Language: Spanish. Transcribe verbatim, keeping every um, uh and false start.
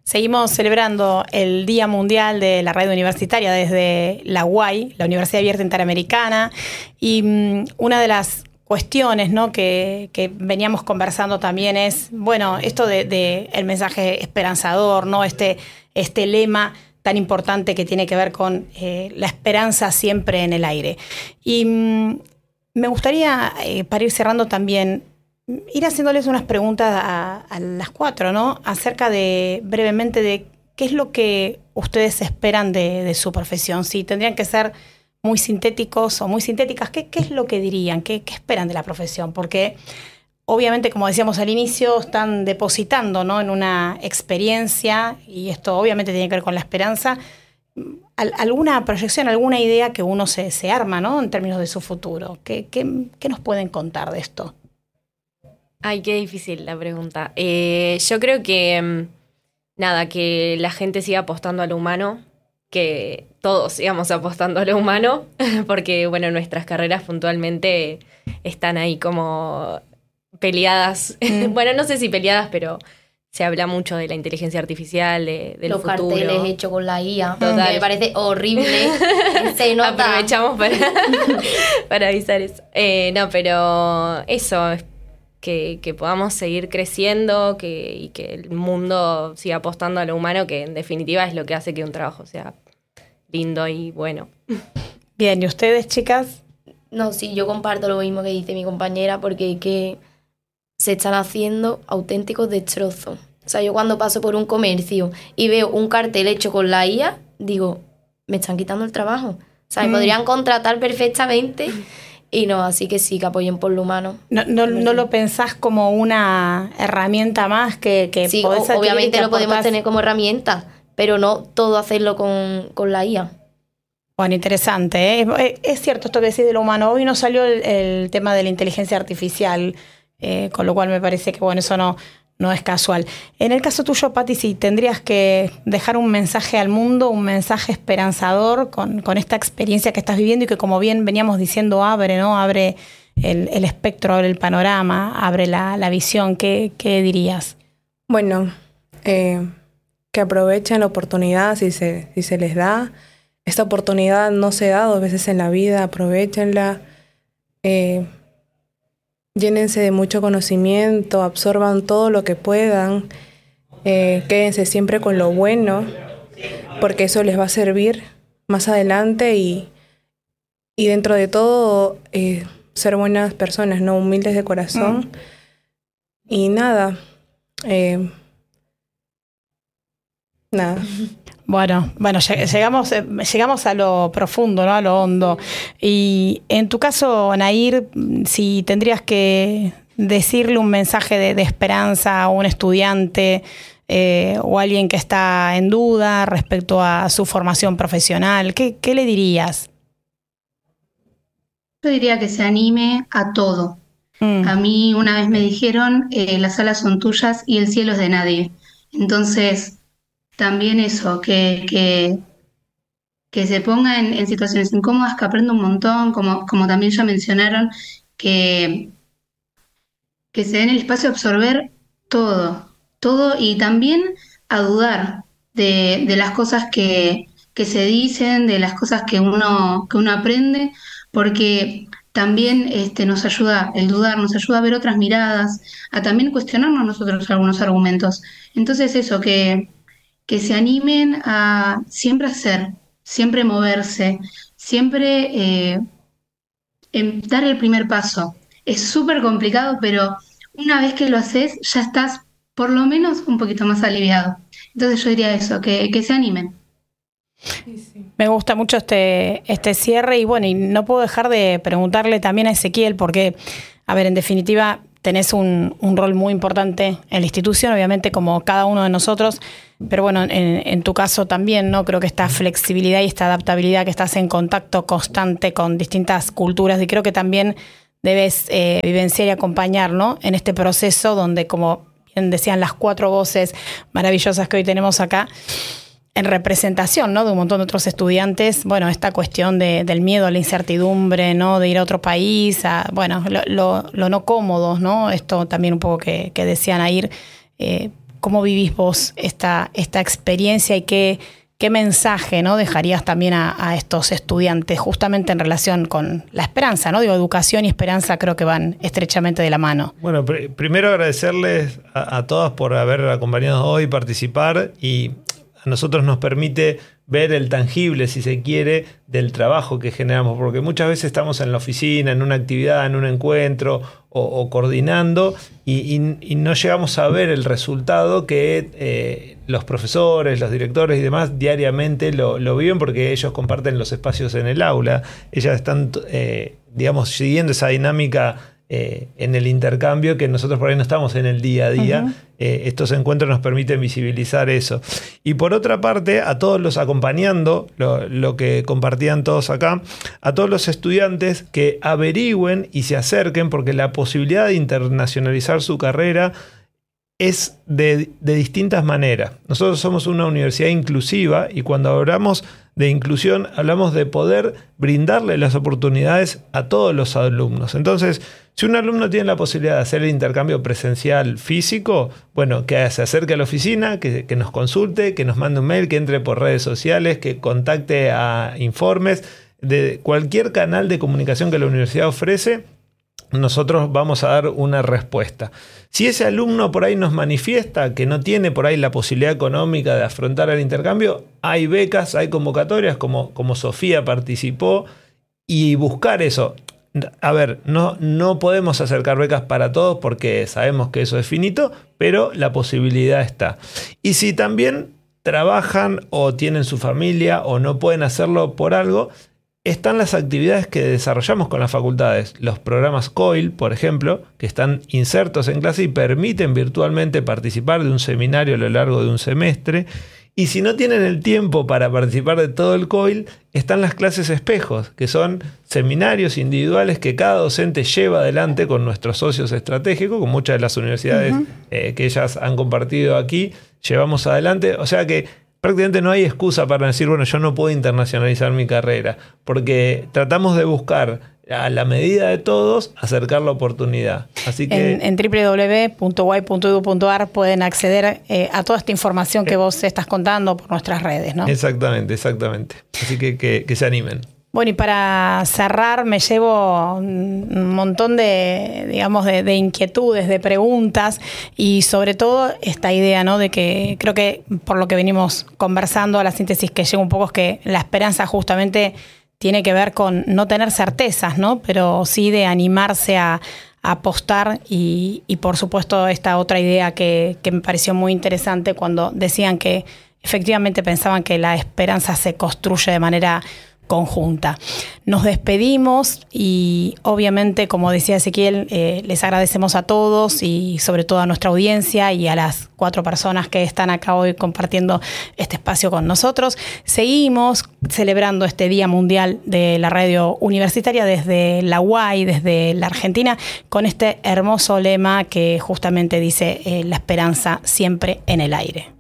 Seguimos celebrando el Día Mundial de la Radio Universitaria desde la U A I, la Universidad Abierta Interamericana, y um, una de las cuestiones, ¿no?, que, que veníamos conversando también es, bueno, esto de, de el mensaje esperanzador, ¿no?, este, este lema tan importante que tiene que ver con eh, la esperanza siempre en el aire. Y um, me gustaría, eh, para ir cerrando también, ir haciéndoles unas preguntas a, a las cuatro, ¿no?, acerca de, brevemente, de qué es lo que ustedes esperan de, de su profesión. Si tendrían que ser muy sintéticos o muy sintéticas, ¿qué, qué es lo que dirían? ¿Qué, qué esperan de la profesión? Porque obviamente, como decíamos al inicio, están depositando, ¿no?, en una experiencia, y esto obviamente tiene que ver con la esperanza, al, alguna proyección, alguna idea que uno se, se arma, ¿no?, en términos de su futuro. ¿Qué, qué, qué nos pueden contar de esto? Ay, qué difícil la pregunta. Eh, yo creo que, nada, que la gente siga apostando a lo humano, que todos sigamos apostando a lo humano, porque, bueno, nuestras carreras puntualmente están ahí como peleadas. Mm. Bueno, no sé si peleadas, pero se habla mucho de la inteligencia artificial, de, del Los futuro. Los carteles hechos con la I A, total. Que me parece horrible. Se nota. Aprovechamos para, para avisar eso. Eh, no, pero eso es Que, que podamos seguir creciendo, que, y que el mundo siga apostando a lo humano, que en definitiva es lo que hace que un trabajo sea lindo y bueno. Bien, ¿y ustedes, chicas? No, sí, yo comparto lo mismo que dice mi compañera, porque que se están haciendo auténticos destrozos. O sea, yo cuando paso por un comercio y veo un cartel hecho con la I A, digo, me están quitando el trabajo. O sea, me mm. podrían contratar perfectamente. Y no, así que sí, que apoyen por lo humano. ¿No, no, no lo pensás como una herramienta más que, que sí, podés o, obviamente que lo aportás... podemos tener como herramienta, pero no todo hacerlo con, con la I A. Bueno, interesante, ¿eh? Es, es cierto esto que decís de lo humano. Hoy nos salió el, el tema de la inteligencia artificial, eh, con lo cual me parece que, bueno, eso no... no es casual. En el caso tuyo, Pati, si tendrías que dejar un mensaje al mundo, un mensaje esperanzador con, con esta experiencia que estás viviendo y que, como bien veníamos diciendo, abre, ¿no? Abre el, el espectro, abre el panorama, abre la, la visión. ¿Qué, qué dirías? Bueno, eh, que aprovechen la oportunidad si se, si se les da. Esta oportunidad no se da dos veces en la vida, aprovechenla. Eh, Llénense de mucho conocimiento, absorban todo lo que puedan, eh, quédense siempre con lo bueno, porque eso les va a servir más adelante y, y dentro de todo eh, ser buenas personas, ¿no? Humildes de corazón. Mm. Y nada, eh, nada. Bueno, bueno, llegamos, llegamos a lo profundo, ¿no?, a lo hondo. Y en tu caso, Nair, si tendrías que decirle un mensaje de, de esperanza a un estudiante eh, o alguien que está en duda respecto a su formación profesional, ¿qué, qué le dirías? Yo diría que se anime a todo. Mm. A mí una vez me dijeron, eh, las alas son tuyas y el cielo es de nadie. Entonces... también eso, que, que, que se ponga en, en situaciones incómodas, que aprenda un montón, como, como también ya mencionaron, que, que se den el espacio a absorber todo, todo y también a dudar de, de las cosas que, que se dicen, de las cosas que uno, que uno aprende, porque también este, nos ayuda, el dudar nos ayuda a ver otras miradas, a también cuestionarnos nosotros algunos argumentos. Entonces eso, que... que se animen a siempre hacer, siempre moverse, siempre eh, en dar el primer paso. Es súper complicado, pero una vez que lo haces, ya estás por lo menos un poquito más aliviado. Entonces yo diría eso, que, que se animen. Sí, sí. Me gusta mucho este, este cierre y bueno, y no puedo dejar de preguntarle también a Ezequiel porque, a ver, en definitiva... tenés un, un rol muy importante en la institución, obviamente como cada uno de nosotros, pero bueno, en, en tu caso también, ¿no? Creo que esta flexibilidad y esta adaptabilidad, que estás en contacto constante con distintas culturas, y creo que también debes eh, vivenciar y acompañar, ¿no?, en este proceso donde, como bien decían las cuatro voces maravillosas que hoy tenemos acá, en representación, ¿no?, de un montón de otros estudiantes, bueno, esta cuestión de, del miedo a la incertidumbre, ¿no?, de ir a otro país, a, bueno, lo, lo, lo no cómodo, ¿no?, esto también un poco que, que decían Nair, eh, cómo vivís vos esta, esta experiencia y qué, qué mensaje, ¿no?, dejarías también a, a estos estudiantes justamente en relación con la esperanza, ¿no? Digo, educación y esperanza creo que van estrechamente de la mano. Bueno, pr- primero agradecerles a, a todas por haber acompañado hoy, participar, y a nosotros nos permite ver el tangible, si se quiere, del trabajo que generamos, porque muchas veces estamos en la oficina, en una actividad, en un encuentro o, o coordinando y, y, y no llegamos a ver el resultado que eh, los profesores, los directores y demás diariamente lo, lo viven, porque ellos comparten los espacios en el aula, ellas están, eh, digamos, siguiendo esa dinámica Eh, en el intercambio que nosotros por ahí no estamos en el día a día. Uh-huh. Eh, estos encuentros nos permiten visibilizar eso. Y por otra parte, a todos los acompañando, lo, lo que compartían todos acá, a todos los estudiantes que averigüen y se acerquen, porque la posibilidad de internacionalizar su carrera es de, de distintas maneras. Nosotros somos una universidad inclusiva y cuando hablamos de inclusión hablamos de poder brindarle las oportunidades a todos los alumnos. Entonces, si un alumno tiene la posibilidad de hacer el intercambio presencial físico, bueno, que se acerque a la oficina, que, que nos consulte, que nos mande un mail, que entre por redes sociales, que contacte a Informes, de cualquier canal de comunicación que la universidad ofrece, nosotros vamos a dar una respuesta. Si ese alumno por ahí nos manifiesta que no tiene por ahí la posibilidad económica de afrontar el intercambio, hay becas, hay convocatorias, como, como Sofía participó, y buscar eso. A ver, no, no podemos acercar becas para todos porque sabemos que eso es finito, pero la posibilidad está. Y si también trabajan o tienen su familia o no pueden hacerlo por algo, están las actividades que desarrollamos con las facultades. Los programas C O I L, por ejemplo, que están insertos en clase y permiten virtualmente participar de un seminario a lo largo de un semestre. Y si no tienen el tiempo para participar de todo el C O I L, están las clases espejos, que son seminarios individuales que cada docente lleva adelante con nuestros socios estratégicos, con muchas de las universidades uh-huh. eh, que ellas han compartido aquí, llevamos adelante. O sea que prácticamente no hay excusa para decir, bueno, yo no puedo internacionalizar mi carrera, porque tratamos de buscar a la medida de todos acercar la oportunidad. Así que en, en doble u doble u doble u punto u a y punto e d u punto a r pueden acceder eh, a toda esta información que vos estás contando por nuestras redes, ¿no? Exactamente, exactamente. Así que que, que se animen. Bueno, y para cerrar me llevo un montón de, digamos, de, de inquietudes, de preguntas y sobre todo esta idea, ¿no?, de que creo que por lo que venimos conversando, a la síntesis que llega un poco es que la esperanza justamente tiene que ver con no tener certezas, ¿no?, pero sí de animarse a, a apostar y, y por supuesto esta otra idea que, que me pareció muy interesante cuando decían que efectivamente pensaban que la esperanza se construye de manera conjunta. Nos despedimos y obviamente, como decía Ezequiel, eh, les agradecemos a todos y sobre todo a nuestra audiencia y a las cuatro personas que están acá hoy compartiendo este espacio con nosotros. Seguimos celebrando este Día Mundial de la Radio Universitaria desde la U A Y, desde la Argentina, con este hermoso lema que justamente dice eh, la esperanza siempre en el aire.